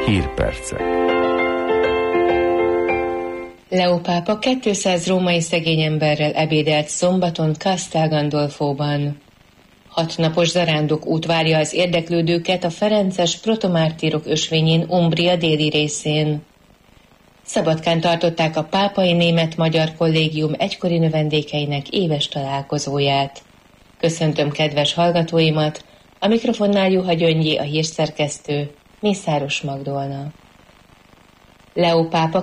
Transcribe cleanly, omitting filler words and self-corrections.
Hírpercek. Leó pápa 200 római szegény emberrel ebédelt szombaton Castel Gandolfóban. 6 napos zarándok út várja az érdeklődőket a ferences protomártírok ösvényén Umbria déli részén. Szabadkán tartották a pápai német-magyar kollégium egykori növendékeinek éves találkozóját. Köszöntöm kedves hallgatóimat, a mikrofonnál Juha Gyöngyi, a hírszerkesztő, Mészáros Magdolna. Leó pápa